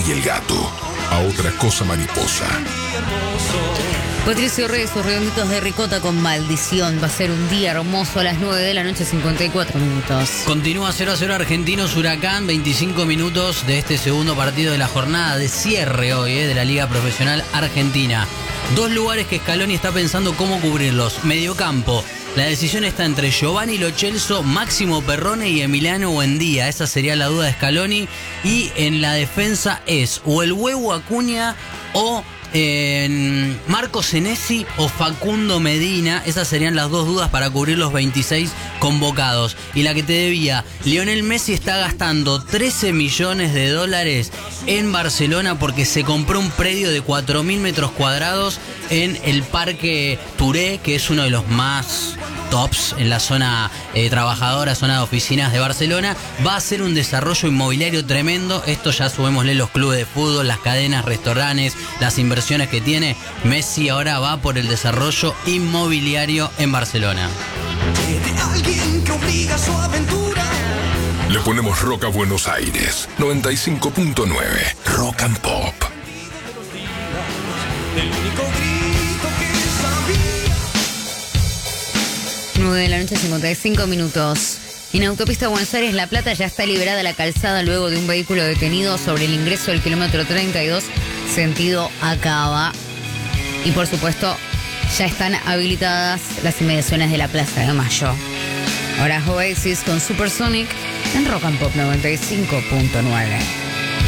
y el gato a otra cosa mariposa. Patricio Reyes, sus redonditos de ricota con maldición. Va a ser un día hermoso a las 9 de la noche, 54 minutos. Continúa 0-0 Argentinos Huracán, 25 minutos de este segundo partido de la jornada de cierre hoy de la Liga Profesional Argentina. Dos lugares que Scaloni está pensando cómo cubrirlos. Mediocampo. La decisión está entre Giovanni Lo Celso, Máximo Perrone y Emiliano Buendía. Esa sería la duda de Scaloni. Y en la defensa es o el Huevo Acuña o Marco Senesi o Facundo Medina. Esas serían las dos dudas para cubrir los 26 convocados. Y la que te debía, Lionel Messi está gastando 13 millones de dólares en Barcelona porque se compró un predio de 4.000 metros cuadrados en el Parque Touré, que es uno de los más tops en la zona trabajadora, zona de oficinas de Barcelona. Va a ser un desarrollo inmobiliario tremendo. Esto ya subémosle los clubes de fútbol, las cadenas, restaurantes, las inversiones que tiene. Messi ahora va por el desarrollo inmobiliario en Barcelona. Le ponemos rock a Buenos Aires. 95.9 Rock and Pop. 9 de la noche, 55 minutos. En autopista Buenos Aires, La Plata, ya está liberada la calzada luego de un vehículo detenido sobre el ingreso del kilómetro 32, sentido Acaba. Y por supuesto, ya están habilitadas las inmediaciones de la Plaza de Mayo. Ahora Oasis con Supersonic en Rock and Pop 95.9.